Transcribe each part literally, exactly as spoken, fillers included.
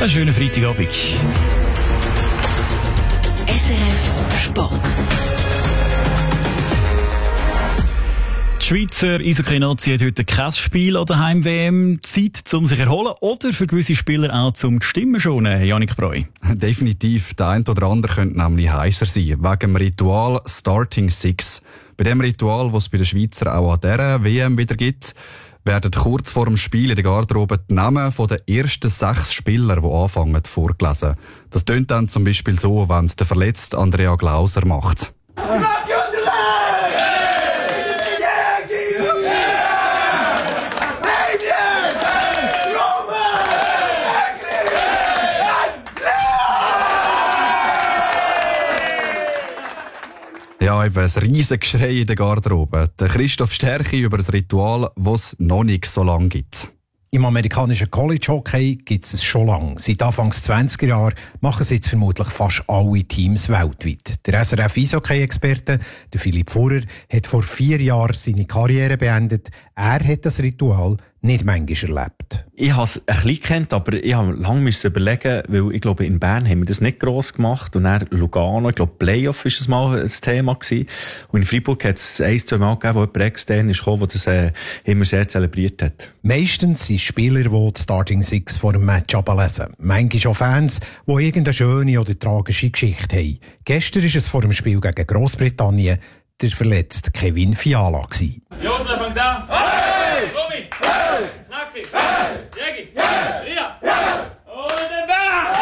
Einen schönen Freitagabend. S R F Sport. Die Schweizer Eishockey-Nazi hat heute kein Spiel an der Heim-W M. Zeit, um sich zu erholen oder für gewisse Spieler auch zum Stimmen schonen, Janik Breu. Definitiv. Der eine oder andere könnte nämlich heißer sein. Wegen dem Ritual Starting Six. Bei dem Ritual, das es bei den Schweizer auch an dieser W M wieder gibt, werden kurz vor dem Spiel in der Garderobe die Namen der ersten sechs Spieler, die anfangen, vorgelesen. Das tönt dann zum Beispiel so, wenn es der verletzte Andrea Glauser macht. Ja, eben ein riesiges Geschrei in der Garderobe. Der Christoph Stärchi über ein Ritual, das es noch nicht so lange gibt. Im amerikanischen College Hockey gibt es es schon lange. Seit Anfang der zwanziger Jahre machen es jetzt vermutlich fast alle Teams weltweit. Der S R F-Eishockey-Experte, der Philipp Furrer, hat vor vier Jahren seine Karriere beendet. Er hat das Ritual nicht manchmal erlebt. Ich habe es ein bisschen gekannt, aber ich habe lange überlegen, weil ich glaube, in Bern haben wir das nicht gross gemacht. Und dann Lugano, ich glaube, Playoff war es mal ein Thema gewesen. Und in Freiburg hat es ein, zwei Mal gegeben, wo jemand extern ist gekommen, der das äh, immer sehr zelebriert hat. Meistens sind Spieler, die die Starting Six vor dem Match ablesen. Manchmal auch Fans, die irgendeine schöne oder tragische Geschichte haben. Gestern war es vor dem Spiel gegen Grossbritannien der verletzte Kevin Fiala gewesen. Josef, fang da! Hey! Romy! Hey! Knacki! Hey! Jägi! Hey! Ja! Und dann da!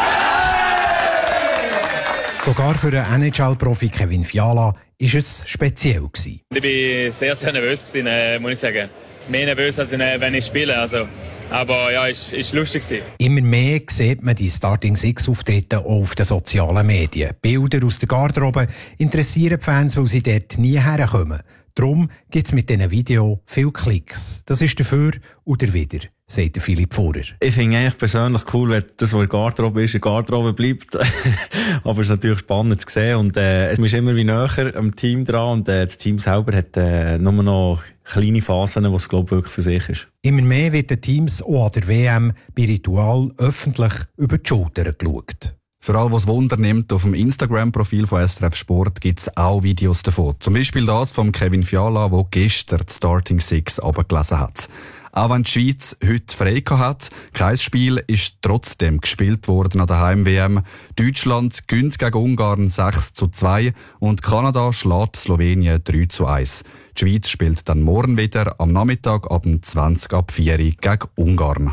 Sogar für den N H L-Profi Kevin Fiala war es speziell gewesen. Ich war sehr, sehr nervös, gewesen, äh, muss ich sagen. Mehr nervös, als wenn ich spiele. Also, aber ja, es war lustig gewesen. Immer mehr sieht man die Starting Six-Auftritte auch auf den sozialen Medien. Bilder aus der Garderobe interessieren die Fans, weil sie dort nie herkommen. Darum gibt es mit diesen Videos viele Klicks. Das ist dafür oder wieder, sagt der Philipp Furrer. Ich finde eigentlich persönlich cool, wenn das, was in der Garderobe ist, in der Garderobe bleibt. Aber es ist natürlich spannend zu sehen. Und äh, es ist immer wie näher am Team dran. Und äh, das Team selber hat äh, nur noch kleine Phasen, die es, glaube ich, wirklich für sich ist. Immer mehr wird den Teams auch an der W M bei Ritual öffentlich über die Schulter geschaut. Für alle, was Wunder nimmt, auf dem Instagram-Profil von S R F Sport gibt es auch Videos davon. Zum Beispiel das von Kevin Fiala, der gestern die Starting Six abgelesen hat. Auch wenn die Schweiz heute frei hat, kein Spiel ist trotzdem gespielt worden an der Heim-W M. Deutschland gewinnt gegen Ungarn sechs zu zwei und Kanada schlägt Slowenien drei zu eins. Die Schweiz spielt dann morgen wieder am Nachmittag ab zwanzig ab vier gegen Ungarn.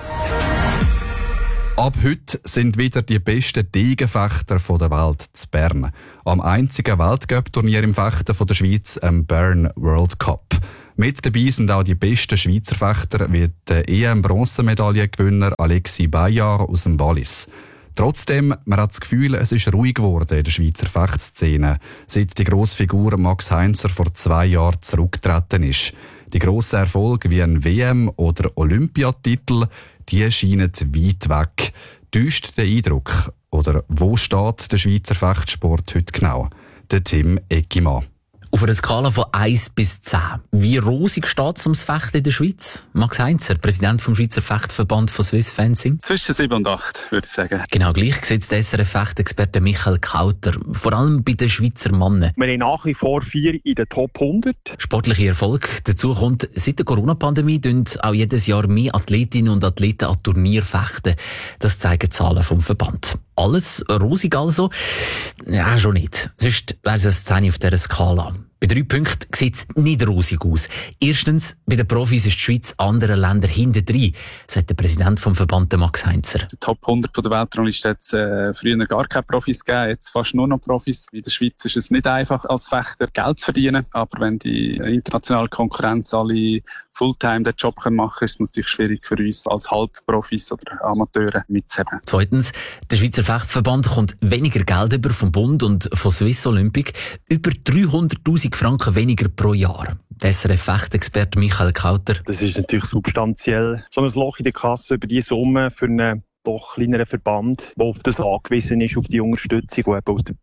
Ab heute sind wieder die besten Degenfechter der Welt zu Bern. Am einzigen Weltcup-Turnier im Fechten der Schweiz, am Bern World Cup. Mit dabei sind auch die besten Schweizer Fechter wie der E M-Bronzemedaillengewinner Alexis Bayard aus dem Wallis. Trotzdem, man hat das Gefühl, es ist ruhig geworden in der Schweizer Fechtszene, seit die Grossfigur Max Heinzer vor zwei Jahren zurückgetreten ist. Die grossen Erfolge wie ein W M- oder Olympiatitel, die scheinen weit weg. Täuscht der Eindruck? Oder wo steht der Schweizer Fechtsport heute genau? Der Tim Eggimann. Auf einer Skala von eins bis zehn. Wie rosig steht es ums Fechten in der Schweiz? Max Heinzer, Präsident vom Schweizer Fechtverband von Swiss Fencing. Zwischen sieben und acht, würde ich sagen. Genau, gleich sieht der S R F-Fechtexperte Michael Kauter. Vor allem bei den Schweizer Männern. Wir haben nach wie vor vier in den Top hundert. Sportlicher Erfolg. Dazu kommt, seit der Corona-Pandemie tun auch jedes Jahr mehr Athletinnen und Athleten an Turnier fechten. Das zeigen Zahlen vom Verband. Alles rosig also? Ja, schon nicht. Sonst wäre es eine Szene auf dieser Skala. Bei drei Punkten sieht es nicht rosig aus. Erstens, bei den Profis ist die Schweiz anderen Ländern hintendrein, sagt der Präsident vom Verband Max Heinzer. Die Top hundert der Weltrangliste hat es äh, früher gar keine Profis gegeben, jetzt fast nur noch Profis. In der Schweiz ist es nicht einfach, als Fechter Geld zu verdienen, aber wenn die internationale Konkurrenz alle Fulltime den Job machen können, ist es natürlich schwierig für uns als Halbprofis oder Amateure mitzuheben. Zweitens, der Schweizer Fechtverband kommt weniger Geld über vom Bund und von Swiss Olympic, über dreihunderttausend Franken weniger pro Jahr. Der S R F-Fechtexperte Michael Kauter. Das ist natürlich substanziell. So ein Loch in der Kasse über diese Summe für einen doch kleineren Verband, der auf das angewiesen ist, auf die Unterstützung, die eben aus der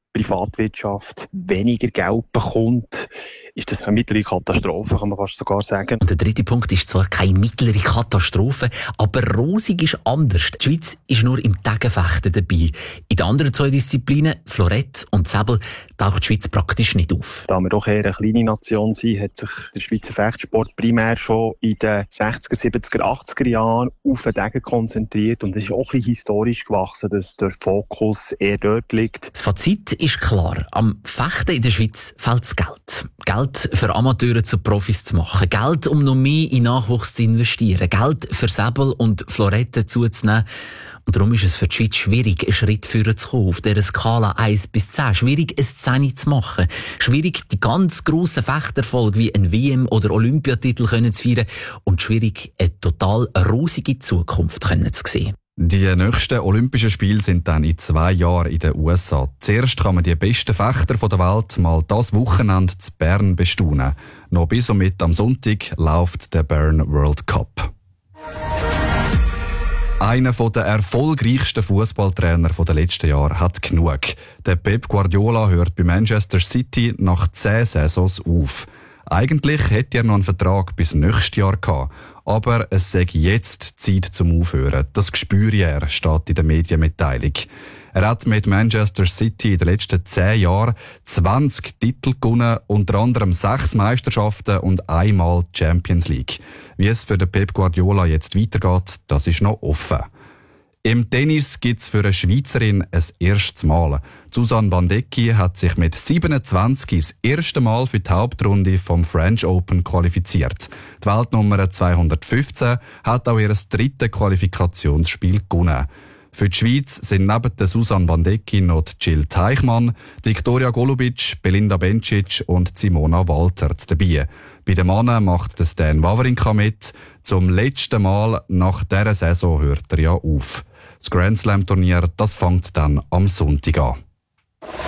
Privatwirtschaft weniger Geld bekommt, ist das eine mittlere Katastrophe, kann man fast sogar sagen. Und der dritte Punkt ist zwar keine mittlere Katastrophe, aber rosig ist anders. Die Schweiz ist nur im Tegenfechten dabei. In den anderen zwei Disziplinen, Florett und Säbel, taucht die Schweiz praktisch nicht auf. Da wir doch eher eine kleine Nation sind, hat sich der Schweizer Fechtsport primär schon in den sechziger, siebziger, achtziger Jahren auf den Degen konzentriert. Und es ist auch ein bisschen historisch gewachsen, dass der Fokus eher dort liegt. Das Fazit ist klar. Am Fechten in der Schweiz fehlt das Geld. Geld für Amateure zu Profis zu machen. Geld, um noch mehr in Nachwuchs zu investieren. Geld für Säbel und Florette zuzunehmen. Und darum ist es für die Schweiz schwierig, einen Schritt führen zu kommen, auf dieser Skala eins bis zehn. Schwierig, ein zehn zu machen. Schwierig, die ganz grossen Fechterfolge wie ein W M- oder Olympiatitel können zu feiern. Und schwierig, eine total rosige Zukunft können zu sehen. Die nächsten Olympischen Spiele sind dann in zwei Jahren in den U S A. Zuerst kann man die besten Fechter der Welt mal das Wochenende zu Bern bestaunen. Noch bis und mit am Sonntag läuft der Bern World Cup. Einer der erfolgreichsten Fußballtrainer der letzten Jahre hat genug. Der Pep Guardiola hört bei Manchester City nach zehn Saisons auf. Eigentlich hätte er noch einen Vertrag bis nächstes Jahr gehabt. Aber es sei jetzt Zeit zum Aufhören. Das spüre er, steht in der Medienmitteilung. Er hat mit Manchester City in den letzten zehn Jahren zwanzig Titel gewonnen, unter anderem sechs Meisterschaften und einmal Champions League. Wie es für den Pep Guardiola jetzt weitergeht, das ist noch offen. Im Tennis gibt es für eine Schweizerin ein erstes Mal. Susanne Bandecki hat sich mit siebenundzwanzig das erste Mal für die Hauptrunde vom French Open qualifiziert. Die Weltnummer zweihundertfünfzehn hat auch ihr drittes Qualifikationsspiel gewonnen. Für die Schweiz sind neben der Susanne Bandecki noch Jill Teichmann, Viktoria Golubic, Belinda Bencic und Simona Waltert dabei. Bei den Männern macht Stan Wawrinka mit. Zum letzten Mal nach dieser Saison hört er ja auf. Das Grand Slam Turnier, das fängt dann am Sonntag an.